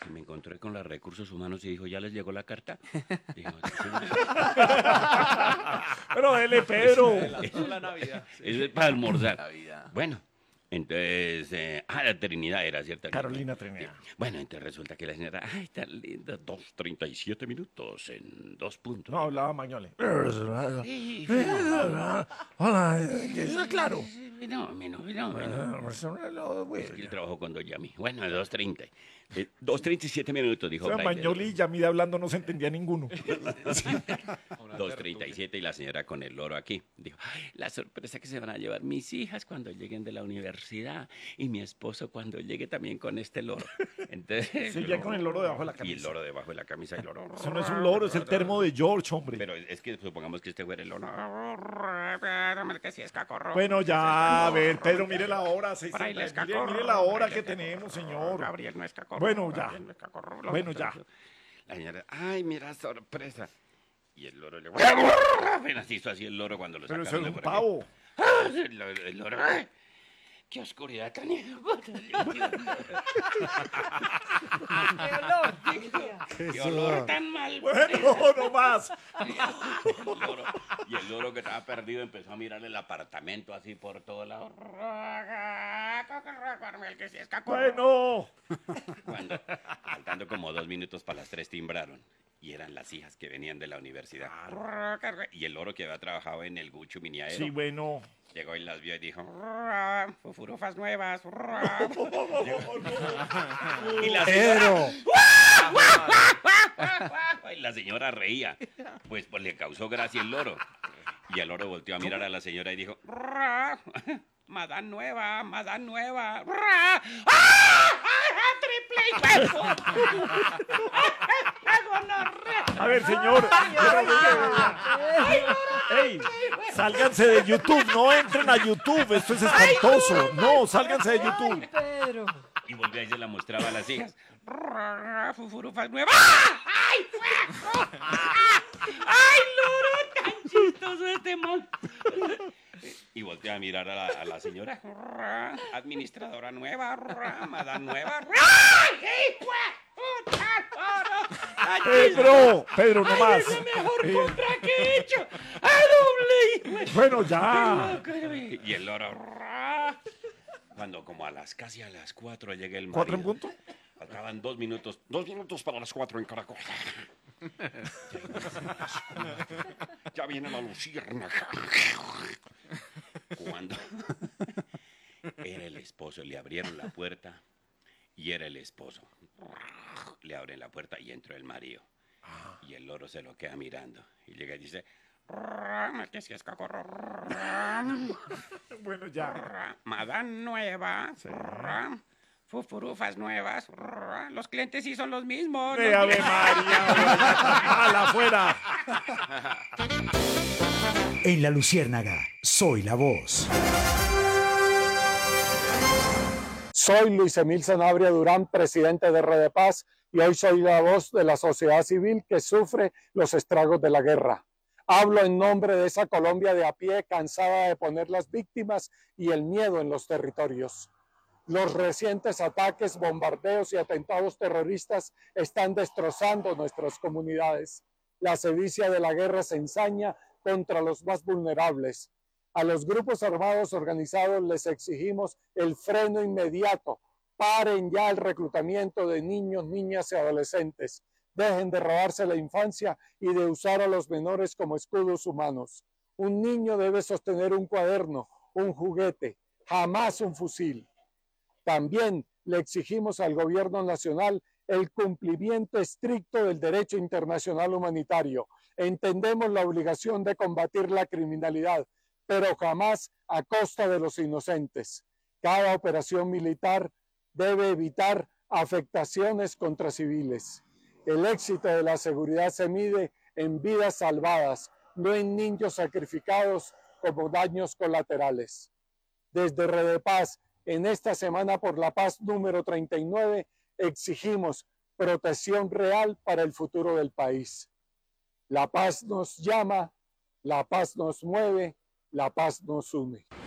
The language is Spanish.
que me encontré con los recursos humanos y dijo, ¿ya les llegó la carta? Dijo, Pero dele, Pedro. La Navidad. eso es para almorzar. Navidad. Bueno, entonces, la Trinidad era, ¿cierto? Carolina Trinidad. Bueno, entonces resulta que la señora, ay, tan linda, 2:37 minutos en 2 puntos. No hablaba Mañole. Sí, Hola, claro. no. Es que él trabajó con Doña Yami. Bueno, 2:30. 2:37 minutos, dijo. O sea, Braille. Mañoli y Yamida hablando no se entendía ninguno. 2:37 y la señora con el loro aquí. Dijo, ay, la sorpresa que se van a llevar mis hijas cuando lleguen de la universidad y mi esposo cuando llegue también con este loro. Entonces, Sí, ya con el loro debajo de la y camisa. el loro debajo de la camisa y el loro. Eso no es un loro, es el termo de George, hombre. Pero es que supongamos que este fuera el loro. Que si es cacorro. Bueno, ya, a ver, Pedro, mire la hora. Fraile es Mire cacorro, la hora fraile que es cacorro. tenemos, señor. Gabriel no es cacorro. Bueno, ya. Gabriel no es cacorro. Bueno, ya. La señora, ay, mira, sorpresa. Y el loro le... Apenas hizo así el loro cuando lo Pero sacaron eso es de un por aquí. pavo. El loro, ¡ay! ¡Qué oscuridad tan ¡Qué olor tan mal! Bueno, no más. Y el loro que estaba perdido empezó a mirar el apartamento así por todo lado. El que sí es cacorro. Bueno. Cuando, faltando como 2 minutos para las 3, timbraron. Y eran las hijas que venían de la universidad. Y el loro que había trabajado en el Gucho Miniaero. Sí, bueno. Llegó y las vio y dijo, fufurufas nuevas. Y la señora, y la señora reía. Pues le causó gracia el loro. Y el loro volteó a mirar a la señora y dijo, Madame nueva. ¡Triple! A ver, señor. Ey, sálganse de YouTube, no entren a YouTube, esto es espantoso. No, sálganse de YouTube. Pedro. Y volvió y se la mostraba a las hijas. Fufurufas nuevas. ¡Ay! ¡Ay, loro! ¡Tan chistoso este man! Y volteó a mirar a la señora. Administradora nueva, madame nueva. ¡Ay, Pedro, no más. ¡Es la mejor compra que he hecho! ¡A doble! Bueno, ya. Y el loro... Cuando como casi a las 4 llega el marido. ¿4 en punto? Faltaban 2 minutos. 2 minutos para las 4 en Caracol. Ya viene la luciérnaga. Cuando era el esposo, le abrieron la puerta y era el esposo. Le abren la puerta y entró el marido. Y el loro se lo queda mirando. Y llega y dice... que si es cacorro. Bueno, ya. Madame nueva. Sí. Fufurufas nuevas. Los clientes sí son los mismos. Ave María. A la afuera. En La Luciérnaga, soy la voz. Soy Luis Emil Sanabria Durán, presidente de Redepaz, y hoy soy la voz de la sociedad civil que sufre los estragos de la guerra. Hablo en nombre de esa Colombia de a pie, cansada de poner las víctimas y el miedo en los territorios. Los recientes ataques, bombardeos y atentados terroristas están destrozando nuestras comunidades. La sevicia de la guerra se ensaña contra los más vulnerables. A los grupos armados organizados les exigimos el freno inmediato. Paren ya el reclutamiento de niños, niñas y adolescentes. Dejen de robarse la infancia y de usar a los menores como escudos humanos. Un niño debe sostener un cuaderno, un juguete, jamás un fusil. También le exigimos al gobierno nacional el cumplimiento estricto del derecho internacional humanitario. Entendemos la obligación de combatir la criminalidad, pero jamás a costa de los inocentes. Cada operación militar debe evitar afectaciones contra civiles. El éxito de la seguridad se mide en vidas salvadas, no en niños sacrificados como daños colaterales. Desde Redepaz, en esta Semana por la Paz número 39, exigimos protección real para el futuro del país. La paz nos llama, la paz nos mueve, la paz nos une.